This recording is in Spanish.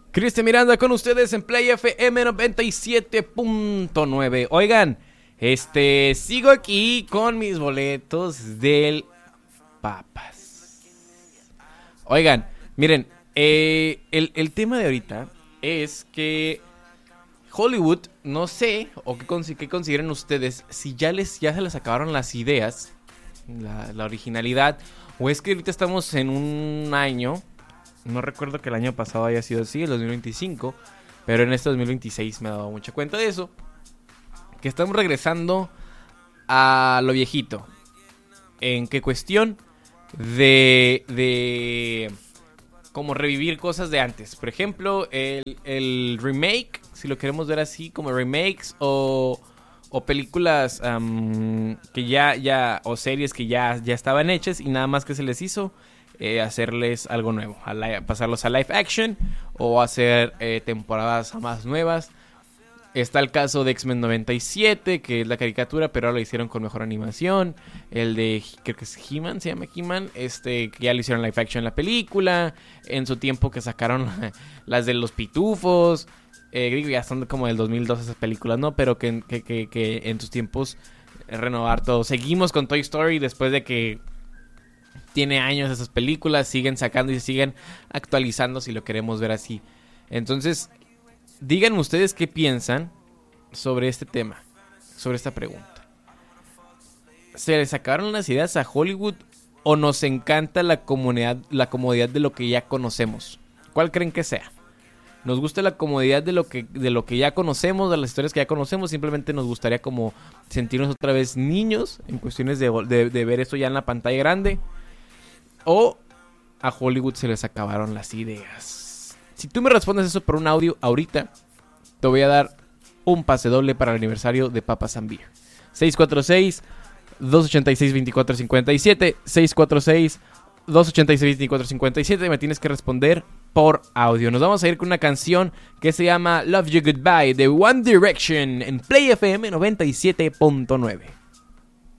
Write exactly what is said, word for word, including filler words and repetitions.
Cristian Miranda con ustedes en Play F M noventa y siete punto nueve. Oigan, este, sigo aquí con mis boletos del Papas. Oigan, miren, eh, el, el tema de ahorita es que Hollywood, no sé, o qué, cons- qué consideran ustedes, si ya les ya se les acabaron las ideas, la, la originalidad, o es que ahorita estamos en un año, no recuerdo que el año pasado haya sido así, el dos mil veinticinco, pero en este dos mil veintiséis me he dado mucha cuenta de eso, que estamos regresando a lo viejito. ¿En qué cuestión? De, de como revivir cosas de antes. Por ejemplo, el, el remake, si lo queremos ver así, como remakes o, o películas um, que ya, ya, o series que ya, ya estaban hechas y nada más que se les hizo eh, hacerles algo nuevo, a li- pasarlos a live action o hacer eh, temporadas más nuevas. Está el caso de X-Men noventa y siete, que es la caricatura, pero ahora lo hicieron con mejor animación. El de, creo que es He-Man, se llama He-Man, este, que ya lo hicieron live action en la película. En su tiempo que sacaron las de los pitufos. Eh, ya son como del dos mil dos esas películas, ¿no? Pero que, que, que, que en sus tiempos renovar todo. Seguimos con Toy Story después de que tiene años esas películas. Siguen sacando y siguen actualizando si lo queremos ver así. Entonces, díganme ustedes qué piensan sobre este tema, sobre esta pregunta. ¿Se les sacaron las ideas a Hollywood o nos encanta la comunidad, la comodidad de lo que ya conocemos? ¿Cuál creen que sea? ¿Nos gusta la comodidad de lo que, de lo que ya conocemos, de las historias que ya conocemos? Simplemente nos gustaría como sentirnos otra vez niños en cuestiones de, de, de ver esto ya en la pantalla grande. ¿O a Hollywood se les acabaron las ideas? Si tú me respondes eso por un audio ahorita, te voy a dar un pase doble para el aniversario de Papas and Beer. seis cuatro seis, dos ocho seis, dos cuatro cinco siete. seis cuatro seis, dos ocho seis, dos cuatro cinco siete. Me tienes que responder por audio. Nos vamos a ir con una canción que se llama Love You Goodbye de One Direction en Play F M noventa y siete punto nueve.